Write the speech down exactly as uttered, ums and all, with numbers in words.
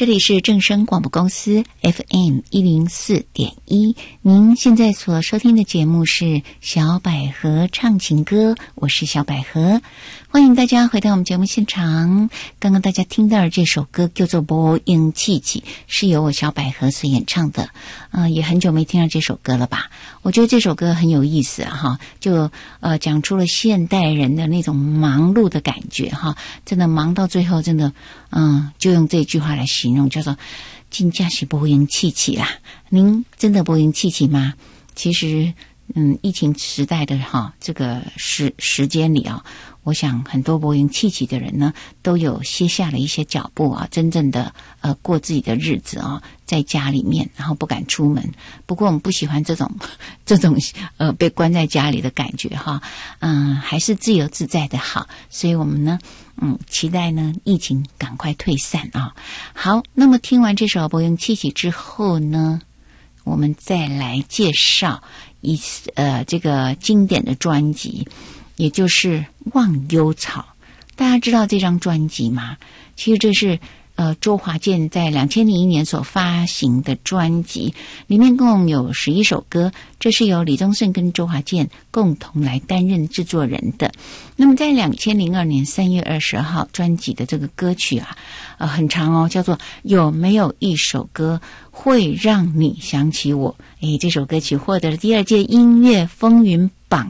这里是正声广播公司 F M 一零四点一，您现在所收听的节目是小百合唱情歌，我是小百合，欢迎大家回到我们节目现场。刚刚大家听到的这首歌叫做《无影凄凄》，是由我小百合所演唱的。呃，也很久没听到这首歌了吧？我觉得这首歌很有意思哈，就呃讲出了现代人的那种忙碌的感觉哈，真的忙到最后，真的嗯，就用这句话来形容，叫做真的是无影凄凄啦。您真的无影凄凄吗？其实嗯，疫情时代的哈这个时时间里啊，我想很多无影凄凄的人呢，都有歇下了一些脚步啊，真正的呃过自己的日子啊，在家里面，然后不敢出门。不过我们不喜欢这种这种呃被关在家里的感觉哈，嗯，还是自由自在的好。所以我们呢，嗯，期待呢疫情赶快退散啊。好，那么听完这首无影凄凄之后呢，我们再来介绍一呃这个经典的专辑，也就是《忘忧草》。大家知道这张专辑吗？其实这是呃周华健在两千零一年所发行的专辑，里面共有十一首歌，这是由李宗盛跟周华健共同来担任制作人的。那么在两千零二年三月二十号专辑的这个歌曲啊，呃很长哦，叫做有没有一首歌会让你想起我。诶，这首歌曲获得了第二届音乐风云